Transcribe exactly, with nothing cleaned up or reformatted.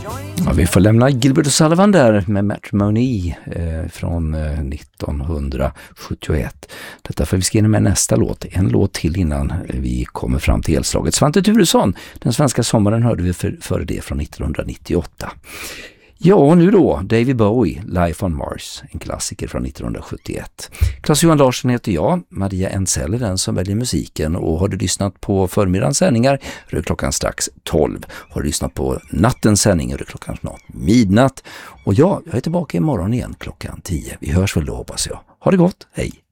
Ja, vi får lämna Gilbert O'Sullivan där med Matrimony eh, från eh, nittonhundrasjuttioett. Detta för vi ska in med nästa låt. En låt till innan vi kommer fram till elslaget. Svante Thuresson, Den svenska sommaren hörde vi för, för det från nittonhundranittioåtta. Ja, och nu då, David Bowie, Life on Mars, en klassiker från nittonhundrasjuttioett. Claes-Johan Larsson heter jag, Maria Ensell är den som väljer musiken, och har du lyssnat på förmiddagens sändningar är klockan strax tolv. Har du lyssnat på nattens sändning är klockan snart midnatt. Och ja, jag är tillbaka imorgon igen klockan tio. Vi hörs väl då, hoppas jag. Ha det gott, hej!